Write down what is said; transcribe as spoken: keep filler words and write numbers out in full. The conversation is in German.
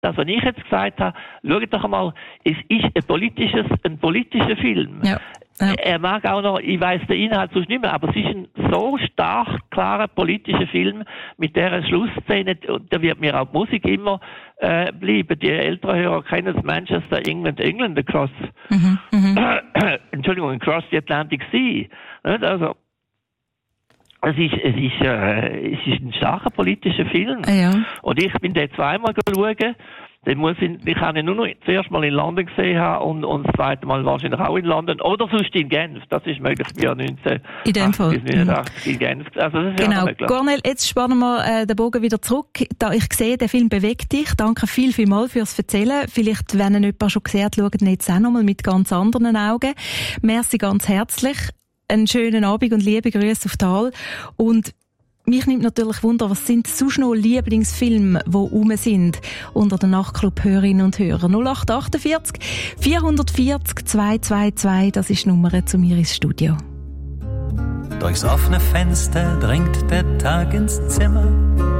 das, was ich jetzt gesagt habe, schaut doch einmal, es ist ein politisches, ein politischer Film. Ja. Ja. Er mag auch noch, ich weiss den Inhalt sonst nicht mehr, aber es ist ein so stark klarer politischer Film mit dieser Schlussszene, und da wird mir auch die Musik immer äh, bleiben. Die älteren Hörer kennen das Manchester, England, England across, Mhm. Mhm. Entschuldigung, across the Atlantic Sea. Nicht? Also, es ist, es ist, äh, es ist ein starker politischer Film. Ja. Und ich bin den zweimal schauen. Den muss ich, ich habe ihn nur noch zuerst mal in London gesehen haben und, und das zweite Mal wahrscheinlich auch in London. Oder sonst in Genf. Das ist möglich im Jahr In dem Fall. neunzehnhundertneunundachtzig in Genf. Also das ist Genau. ja möglich. Cornel, jetzt spannen wir äh, den Bogen wieder zurück. Da ich sehe, der Film bewegt dich. Danke viel, viel mal fürs Erzählen. Vielleicht, wenn ihn jemand schon gesehen hat, schaut ihn jetzt auch nochmal mit ganz anderen Augen. Merci ganz herzlich. Einen schönen Abend und liebe Grüße auf Tal. Und mich nimmt natürlich Wunder, was sind sonst noch Lieblingsfilme, die rum sind unter den Nachtclub-Hörerinnen und Hörern. null acht achtundvierzig vierhundertvierzig zweihundertzweiundzwanzig, das ist die Nummer zu mir ins Studio. Durchs offene Fenster dringt der Tag ins Zimmer.